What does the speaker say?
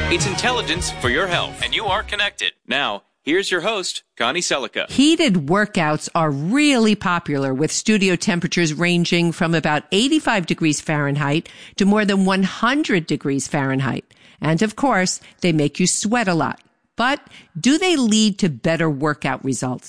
It's intelligence for your health, and you are connected. Now, here's your host, Connie Selica. Heated workouts are really popular, with studio temperatures ranging from about 85 degrees Fahrenheit to more than 100 degrees Fahrenheit. And of course, they make you sweat a lot. But do they lead to better workout results?